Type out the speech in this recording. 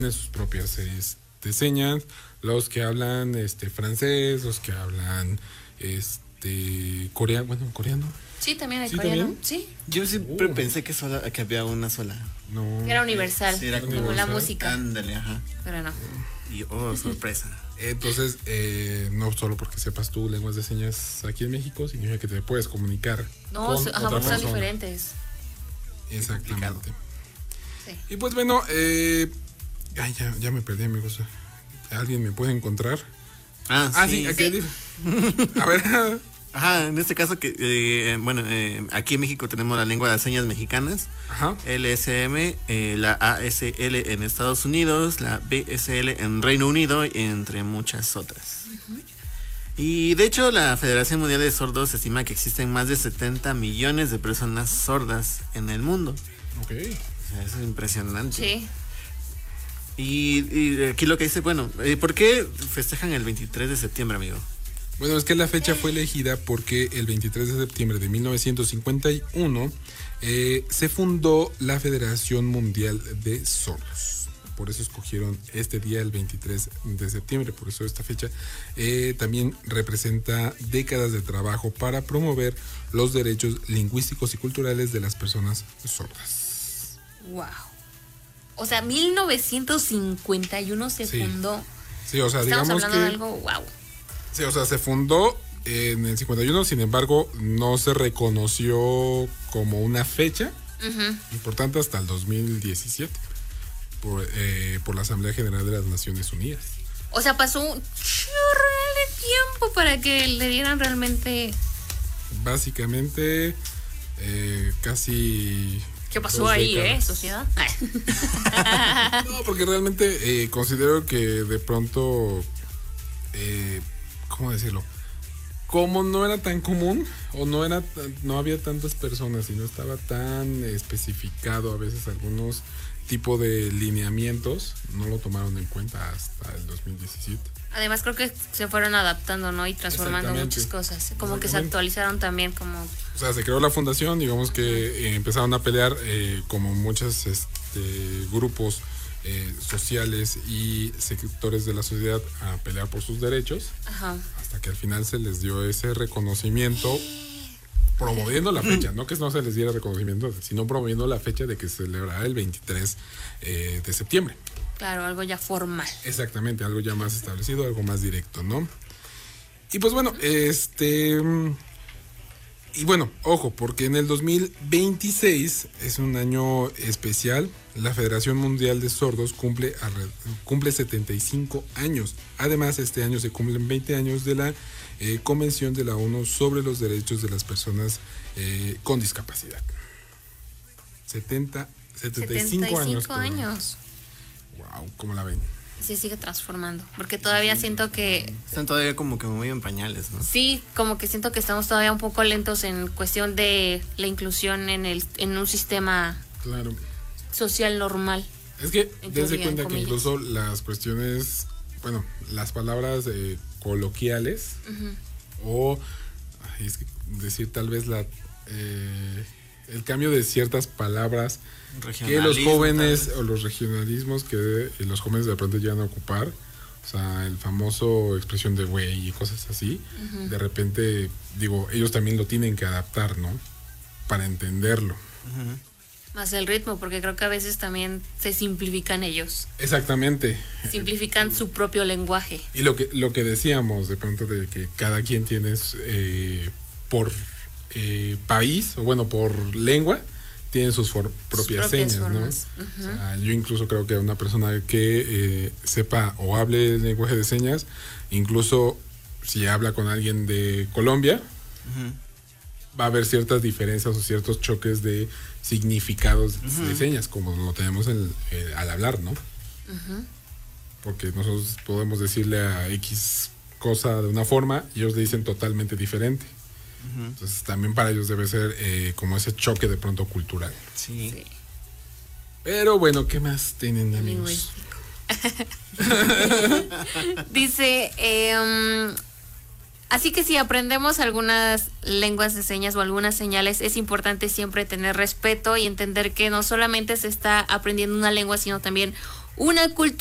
tienen sus propias series de señas, los que hablan francés, los que hablan coreano, coreano. Sí, también hay ¿Sí, coreano. también? Sí. Yo siempre pensé que había una sola. No. Era universal, Sí, era como universal. la música. Ándale, ajá. Pero no. Y sorpresa. Entonces, no solo porque sepas tú lenguas de señas aquí en México, significa que te puedes comunicar No, con porque otra son persona. diferentes. Exactamente. Sí. Y pues bueno, ya me perdí, amigos. ¿Alguien me puede encontrar? Sí. aquí. A ver. Ajá, en este caso aquí en México tenemos la lengua de las señas mexicanas, Ajá. LSM, la ASL en Estados Unidos, la BSL en Reino Unido, entre muchas otras. Y de hecho la Federación Mundial de Sordos estima que existen más de 70 millones de personas sordas en el mundo. Ok. O sea, eso es impresionante. Sí. Y aquí lo que dice, ¿por qué festejan el 23 de septiembre, amigo? Bueno, es que la fecha fue elegida porque el 23 de septiembre de 1951 se fundó la Federación Mundial de Sordos. Por eso escogieron este día, el 23 de septiembre. Por eso esta fecha también representa décadas de trabajo para promover los derechos lingüísticos y culturales de las personas sordas. Wow. O sea, 1951 se fundó. Sí, o sea, Estamos digamos hablando que... de algo, wow. Sí, o sea, se fundó en el 51, sin embargo, no se reconoció como una fecha importante hasta el 2017 por la Asamblea General de las Naciones Unidas. O sea, pasó un chorro de tiempo para que le dieran realmente... Básicamente, casi... ¿Qué pasó ahí, décadas. sociedad? No, porque realmente considero que de pronto... ¿cómo decirlo? Como no era tan común o no había tantas personas y no estaba tan especificado a veces algunos tipos de lineamientos, no lo tomaron en cuenta hasta el 2017. Además creo que se fueron adaptando, ¿no? Y transformando muchas cosas. Como que se actualizaron también como... O sea, se creó la fundación, digamos que empezaron a pelear como muchos grupos sociales y sectores de la sociedad a pelear por sus derechos. Ajá. Hasta que al final se les dio ese reconocimiento promoviendo la fecha, no que no se les diera reconocimiento, sino promoviendo la fecha de que se celebrará el 23 de septiembre. Claro, algo ya formal. Exactamente, algo ya más establecido, algo más directo, ¿no? Y pues bueno, y bueno, ojo, porque en el 2026 es un año especial. La Federación Mundial de Sordos cumple 75 años. Además, este año se cumplen 20 años de la Convención de la ONU sobre los Derechos de las Personas con Discapacidad. 75 años. Wow, ¿cómo la ven? Se sigue transformando, porque todavía siento que... Están todavía como que muy en pañales, ¿no? Sí, como que siento que estamos todavía un poco lentos en cuestión de la inclusión en un sistema Claro. social normal. Es que En desde teoría, cuenta en que comillas. incluso las cuestiones, bueno, las palabras coloquiales o es que decir tal vez el cambio de ciertas palabras que los jóvenes o los regionalismos que los jóvenes de pronto llegan a ocupar, o sea, el famoso expresión de güey y cosas así, de repente, digo, ellos también lo tienen que adaptar, ¿no? Para entenderlo. Más el ritmo, porque creo que a veces también se simplifican ellos. Exactamente. Simplifican su propio lenguaje. Y lo que decíamos de pronto de que cada quien tiene por país, o bueno, por lengua, tienen sus propias señas, formas, ¿no? O sea, yo incluso creo que una persona que sepa o hable el lenguaje de señas, incluso si habla con alguien de Colombia, va a haber ciertas diferencias o ciertos choques de significados de señas, como lo tenemos al hablar, ¿no? Porque nosotros podemos decirle a X cosa de una forma y ellos le dicen totalmente diferente. Entonces también para ellos debe ser como ese choque de pronto cultural. Sí. Pero bueno, ¿qué más tienen, amigos? Dice, así que si aprendemos algunas lenguas de señas o algunas señales, es importante siempre tener respeto y entender que no solamente se está aprendiendo una lengua, sino también una cultura